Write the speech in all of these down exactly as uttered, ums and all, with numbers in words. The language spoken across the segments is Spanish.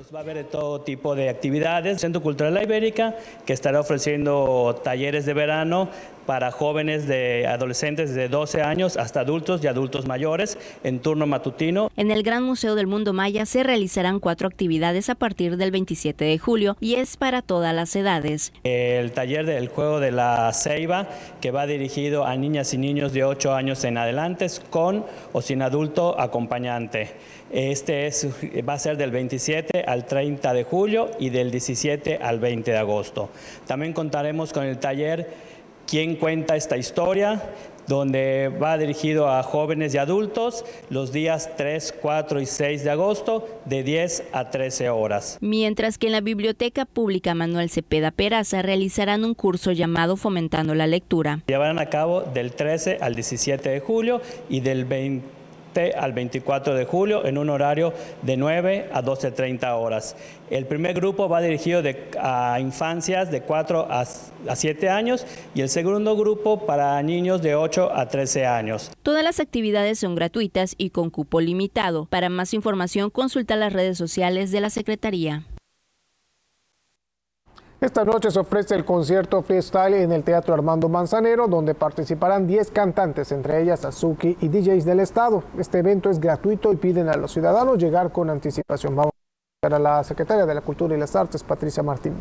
Va a haber de todo tipo de actividades. El Centro Cultural La Ibérica, que estará ofreciendo talleres de verano para jóvenes de adolescentes de doce años hasta adultos y adultos mayores en turno matutino. En el Gran Museo del Mundo Maya se realizarán cuatro actividades a partir del veintisiete de julio y es para todas las edades. El taller del juego de la ceiba, que va dirigido a niñas y niños de ocho años en adelante, con o sin adulto acompañante. Este es, va a ser del veintisiete al treinta de julio y del diecisiete al veinte de agosto. También contaremos con el taller ¿Quién cuenta esta historia?, donde va dirigido a jóvenes y adultos los días tres, cuatro y seis de agosto de diez a trece horas. Mientras que en la Biblioteca Pública Manuel Cepeda Peraza realizarán un curso llamado Fomentando la Lectura. Llevarán a cabo del trece al diecisiete de julio y del veinte al veinticuatro de julio en un horario de nueve a doce treinta horas. El primer grupo va dirigido de, a infancias de cuatro a siete años y el segundo grupo para niños de ocho a trece años. Todas las actividades son gratuitas y con cupo limitado. Para más información, consulta las redes sociales de la Secretaría. Esta noche se ofrece el concierto freestyle en el Teatro Armando Manzanero, donde participarán diez cantantes, entre ellas Azuki y D Js del estado. Este evento es gratuito y piden a los ciudadanos llegar con anticipación. Vamos a ver a la secretaria de la Cultura y las Artes, Patricia Martín.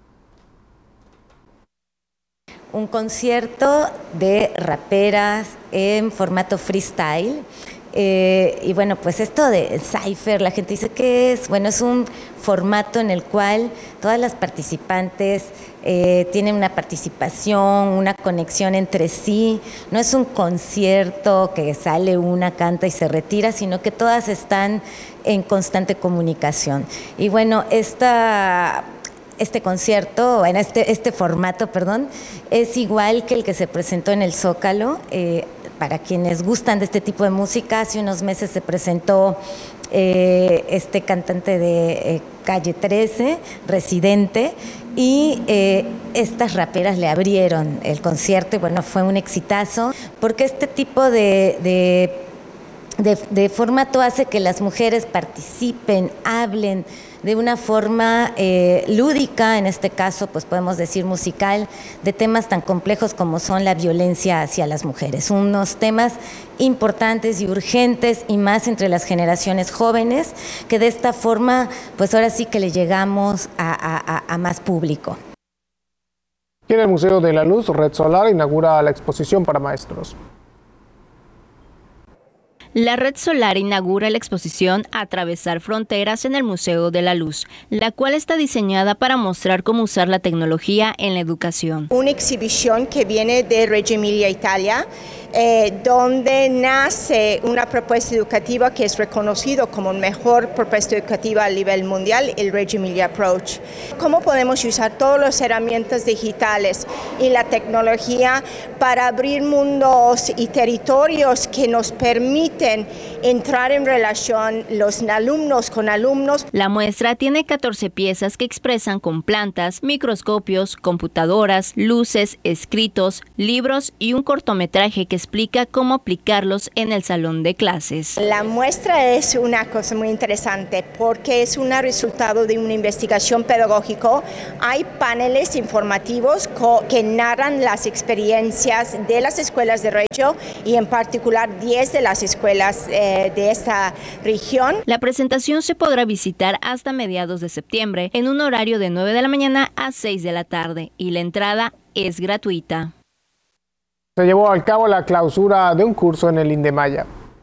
Un concierto de raperas en formato freestyle. Eh, y bueno, pues esto de Cypher, la gente dice que es, bueno, es un formato en el cual todas las participantes eh, tienen una participación, una conexión entre sí. No es un concierto que sale una, canta y se retira, sino que todas están en constante comunicación. Y bueno, esta... Este concierto, en este, este formato, perdón, es igual que el que se presentó en el Zócalo. Eh, para quienes gustan de este tipo de música, hace unos meses se presentó eh, este cantante de eh, Calle trece, Residente, y eh, estas raperas le abrieron el concierto y bueno, fue un exitazo, porque este tipo de... de De, de formato hace que las mujeres participen, hablen de una forma eh, lúdica, en este caso pues podemos decir musical, de temas tan complejos como son la violencia hacia las mujeres, unos temas importantes y urgentes y más entre las generaciones jóvenes, que de esta forma pues ahora sí que le llegamos a, a, a más público. Y en el Museo de la Luz, Red Solar inaugura la exposición para maestros. La Red Solar inaugura la exposición Atravesar Fronteras en el Museo de la Luz, la cual está diseñada para mostrar cómo usar la tecnología en la educación. Una exhibición que viene de Reggio Emilia, Italia, eh, donde nace una propuesta educativa que es reconocido como mejor propuesta educativa a nivel mundial, el Reggio Emilia Approach. ¿Cómo podemos usar todas las herramientas digitales y la tecnología para abrir mundos y territorios que nos permiten entrar en relación los alumnos con alumnos? La muestra tiene catorce piezas que expresan con plantas, microscopios, computadoras, luces, escritos, libros y un cortometraje que explica cómo aplicarlos en el salón de clases. La muestra es una cosa muy interesante porque es un resultado de una investigación pedagógica. Hay paneles informativos que narran las experiencias de las escuelas de Reggio y en particular diez de las escuelas eh, de esta región. La presentación se podrá visitar hasta mediados de septiembre en un horario de nueve de la mañana a seis de la tarde y la entrada es gratuita. Se llevó a cabo la clausura de un curso en el Indemaya.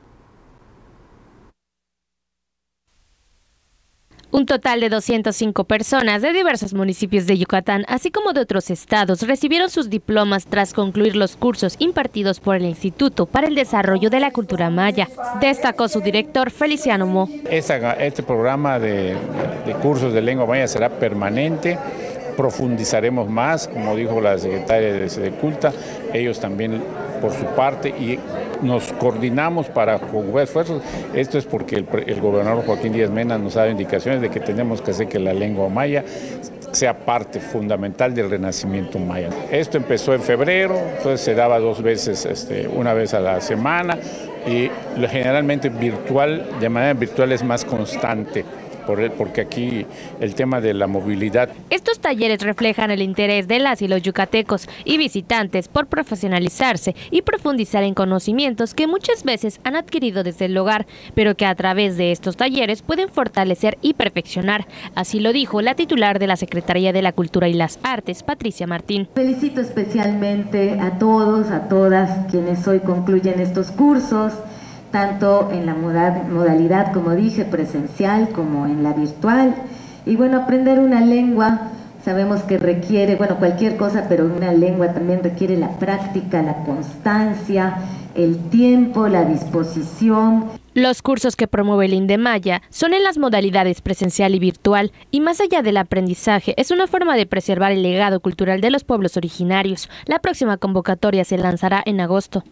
Un total de doscientas cinco personas de diversos municipios de Yucatán, así como de otros estados, recibieron sus diplomas tras concluir los cursos impartidos por el Instituto para el Desarrollo de la Cultura Maya, destacó su director Feliciano Mo. Esta, este programa de, de cursos de lengua maya será permanente. Profundizaremos más, como dijo la secretaria de Sedeculta, ellos también por su parte, y nos coordinamos para conjugar esfuerzos. Esto es porque el, el gobernador Joaquín Díaz Mena nos ha dado indicaciones de que tenemos que hacer que la lengua maya sea parte fundamental del renacimiento maya. Esto empezó en febrero, entonces se daba dos veces, este, una vez a la semana, y generalmente virtual, de manera virtual es más constante. por el, porque aquí el tema de la movilidad. Estos talleres reflejan el interés de las y los yucatecos y visitantes por profesionalizarse y profundizar en conocimientos que muchas veces han adquirido desde el hogar, pero que a través de estos talleres pueden fortalecer y perfeccionar. Así lo dijo la titular de la Secretaría de la Cultura y las Artes, Patricia Martín. Felicito especialmente a todos, a todas quienes hoy concluyen estos cursos, tanto en la modalidad, como dije, presencial como en la virtual. Y bueno, aprender una lengua, sabemos que requiere, bueno, cualquier cosa, pero una lengua también requiere la práctica, la constancia, el tiempo, la disposición. Los cursos que promueve el INDEMAYA son en las modalidades presencial y virtual, y más allá del aprendizaje, es una forma de preservar el legado cultural de los pueblos originarios. La próxima convocatoria se lanzará en agosto.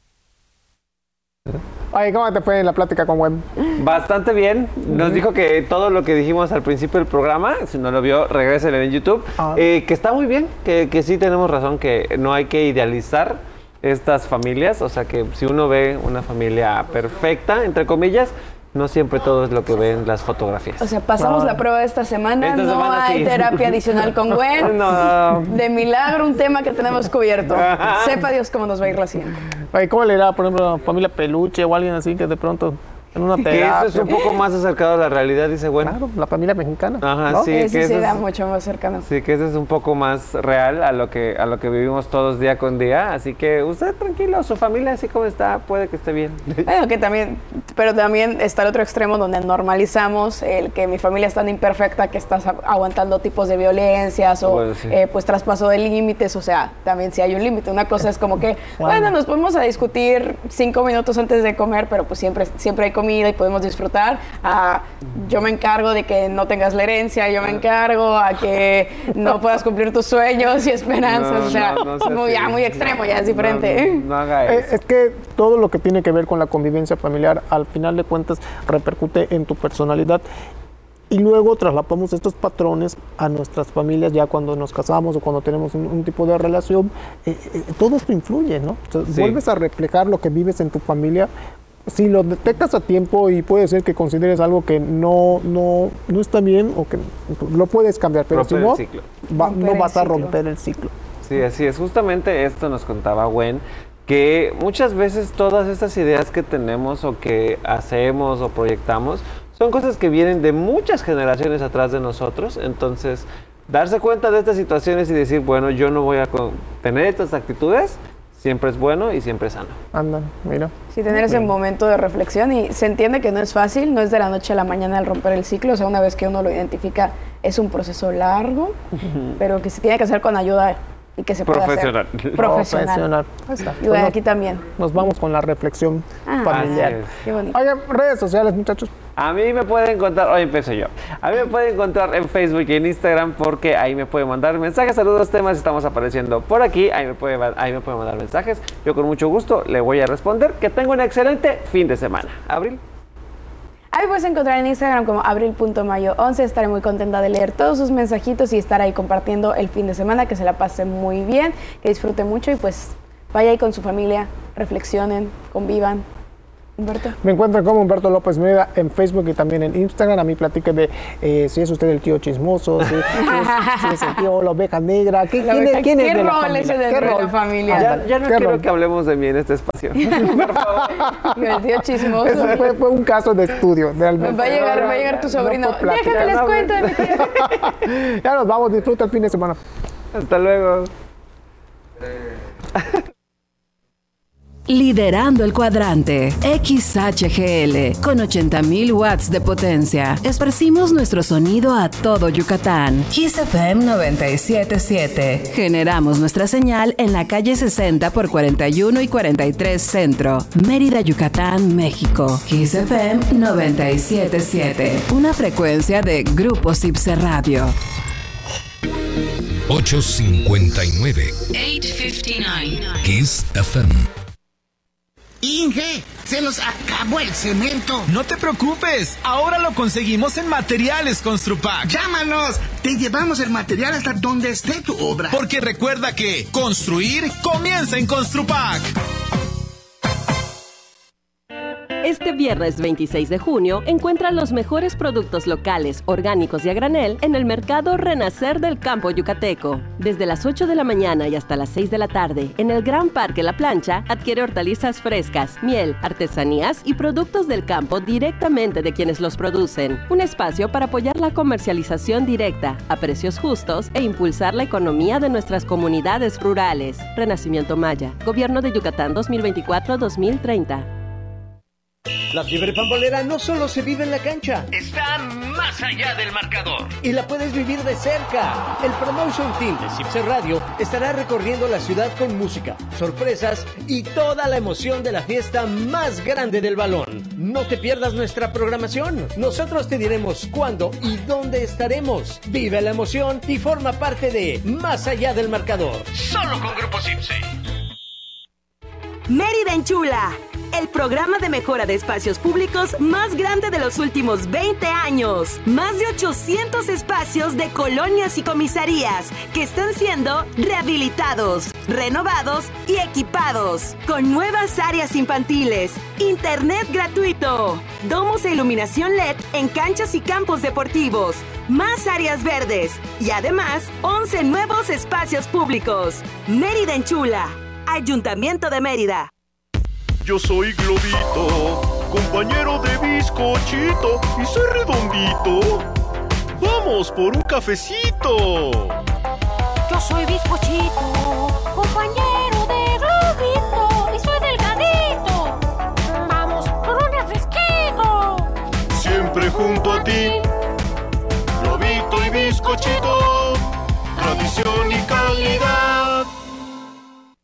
Ay, ¿cómo te fue en la plática con Gwen? Bastante bien. Nos uh-huh. dijo que todo lo que dijimos al principio del programa, si no lo vio, regréselo en YouTube, uh-huh. eh, que está muy bien, que, que sí tenemos razón, que no hay que idealizar estas familias, o sea que si uno ve una familia perfecta, entre comillas, no siempre todo es lo que ven las fotografías. O sea, pasamos no. la prueba esta semana, esta no semana, hay sí. terapia adicional con Gwen. No. De milagro, un tema que tenemos cubierto. Sepa Dios cómo nos va a ir la siguiente. Ay, ¿cómo le irá, por ejemplo, a familia Peluche o alguien así que de pronto en una terapia? Que eso es un poco más acercado a la realidad, dice Gwen. Claro, la familia mexicana. Ajá, ¿no? sí. Ese que sí eso da es, mucho más cercano. Sí, que eso es un poco más real a lo que a lo que vivimos todos día con día. Así que usted tranquilo, su familia así como está, puede que esté bien. Bueno, que también, pero también está el otro extremo donde normalizamos el que mi familia es tan imperfecta que estás aguantando tipos de violencias o bueno, sí. eh, pues traspaso de límites. O sea, también si hay un límite. Una cosa es como que, bueno. bueno, nos podemos a discutir cinco minutos antes de comer, pero pues siempre, siempre hay comida y podemos disfrutar. A, yo me encargo de que no tengas la herencia, yo me encargo a que no puedas cumplir tus sueños y esperanzas, no, o sea, no, no muy, ya, muy extremo, ya es diferente. No, no, no haga eso. Eh, es que todo lo que tiene que ver con la convivencia familiar, al final de cuentas, repercute en tu personalidad. Y luego trasladamos estos patrones a nuestras familias ya cuando nos casamos o cuando tenemos un, un tipo de relación. Eh, eh, todo esto influye, ¿no? O sea, sí. Vuelves a reflejar lo que vives en tu familia. Si lo detectas a tiempo y puede ser que consideres algo que no, no, no está bien o que lo puedes cambiar, pero romper si no, va, no vas a romper el ciclo. Sí, así es. Justamente esto nos contaba Gwen, que muchas veces todas estas ideas que tenemos o que hacemos o proyectamos son cosas que vienen de muchas generaciones atrás de nosotros. Entonces, darse cuenta de estas situaciones y decir, bueno, yo no voy a tener estas actitudes, siempre es bueno y siempre es sano. Andan, mira. Sí, tener ese momento de reflexión, y se entiende que no es fácil, no es de la noche a la mañana el romper el ciclo, o sea, una vez que uno lo identifica es un proceso largo, uh-huh. pero que se tiene que hacer con ayuda y que se puede Profesional. hacer. Profesional. Profesional. Y bueno, aquí también. Nos vamos con la reflexión ah, familiar. Qué bonito. Oigan, redes sociales, muchachos. A mí me pueden encontrar, hoy empiezo yo, a mí me pueden encontrar en Facebook y en Instagram, porque ahí me pueden mandar mensajes, saludos, temas, estamos apareciendo por aquí, ahí me, puede, ahí me pueden mandar mensajes, yo con mucho gusto le voy a responder. Que tenga un excelente fin de semana. Abril. Ahí puedes encontrar en Instagram como abril punto mayo once. Estaré muy contenta de leer todos sus mensajitos y estar ahí compartiendo el fin de semana. Que se la pase muy bien, que disfrute mucho y pues vaya ahí con su familia, reflexionen, convivan. Humberto. Me encuentran como Humberto López Meda en Facebook y también en Instagram. A mí platique de eh, si es usted el tío chismoso, si, si, es, si es el tío la oveja negra. ¿Qué, la ¿quién, oveja, es, ¿quién es de la familia? familia? ¿Qué rol? De la familia? Ya, ya no quiero rol? que hablemos de mí en este espacio. Por favor. Y el tío chismoso. Eso fue, fue un caso de estudio. Realmente. Va a llegar, va a llegar tu sobrino. No déjame les cuento de mi tío. Ya nos vamos, disfruta el fin de semana. Hasta luego. Liderando el cuadrante, X H G L, con ochenta mil watts de potencia. Esparcimos nuestro sonido a todo Yucatán. Kiss F M noventa y siete punto siete. Generamos nuestra señal en la calle sesenta por cuarenta y uno y cuarenta y tres Centro, Mérida, Yucatán, México. Kiss F M noventa y siete punto siete. Una frecuencia de Grupo Cipse Radio. ocho cincuenta y nueve. ocho cincuenta y nueve. Kiss F M. Inge, se nos acabó el cemento. No te preocupes, ahora lo conseguimos en Materiales Construpac. Llámanos, te llevamos el material hasta donde esté tu obra. Porque recuerda que construir comienza en Construpac. Este viernes veintiséis de junio encuentra los mejores productos locales, orgánicos y a granel en el mercado Renacer del Campo Yucateco. Desde las ocho de la mañana y hasta las seis de la tarde, en el Gran Parque La Plancha, adquiere hortalizas frescas, miel, artesanías y productos del campo directamente de quienes los producen. Un espacio para apoyar la comercialización directa, a precios justos e impulsar la economía de nuestras comunidades rurales. Renacimiento Maya, Gobierno de Yucatán dos mil veinticuatro a dos mil treinta. La fiebre pambolera no solo se vive en la cancha, está más allá del marcador. Y la puedes vivir de cerca. El Promotion Team de Cipse Radio estará recorriendo la ciudad con música, sorpresas y toda la emoción de la fiesta más grande del balón. No te pierdas nuestra programación. Nosotros te diremos cuándo y dónde estaremos. Vive la emoción y forma parte de Más allá del marcador. Solo con Grupo Cipse. Mérida Enchula, el programa de mejora de espacios públicos más grande de los últimos veinte años. Más de ochocientos espacios de colonias y comisarías que están siendo rehabilitados, renovados y equipados. Con nuevas áreas infantiles, internet gratuito, domos e iluminación L E D en canchas y campos deportivos, más áreas verdes y además once nuevos espacios públicos. Mérida Enchula, Ayuntamiento de Mérida. Yo soy Globito, compañero de bizcochito, y soy redondito. ¡Vamos por un cafecito! Yo soy bizcochito, compañero